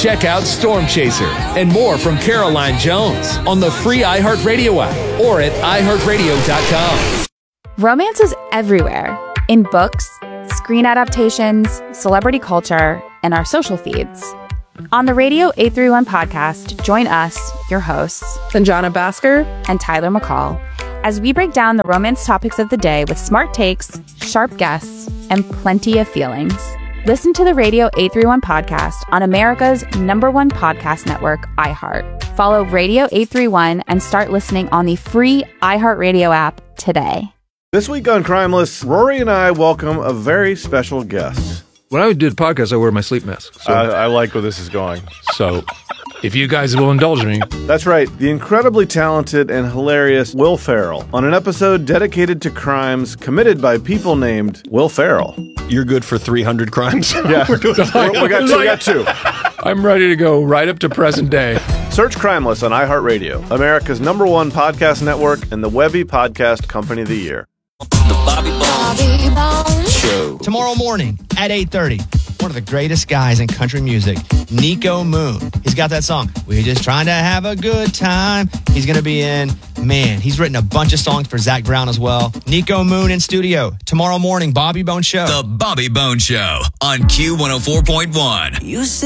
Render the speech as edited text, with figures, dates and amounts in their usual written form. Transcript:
Check out Storm Chaser and more from Caroline Jones on the free iHeartRadio app or at iHeartRadio.com. Romance is everywhere, in books, screen adaptations, celebrity culture, and our social feeds. On the Radio 831 podcast, join us, your hosts, Sanjana Bhaskar and Tyler McCall, as we break down the romance topics of the day with smart takes, sharp guests, and plenty of feelings. Listen to the Radio 831 podcast on America's #1 podcast network, iHeart. Follow Radio 831 and start listening on the free iHeartRadio app today. This week on Crimeless, Rory and I welcome a very special guest. When I do the podcast, I wear my sleep mask. So, I like where this is going. So, if you guys will indulge me. That's right, the incredibly talented and hilarious Will Ferrell on an episode dedicated to crimes committed by people named Will Ferrell. You're good for 300 crimes? Yeah, we got two. I'm ready to go right up to present day. Search Crimeless on iHeartRadio, America's #1 podcast network and the Webby Podcast Company of the Year. The Bobby Bones Show. Tomorrow morning at 8:30, one of the greatest guys in country music, Nico Moon. He's got that song, We're Just Trying to Have a Good Time. He's going to be in, he's written a bunch of songs for Zach Brown as well. Nico Moon in studio. Tomorrow morning, Bobby Bones Show. The Bobby Bones Show on Q104.1.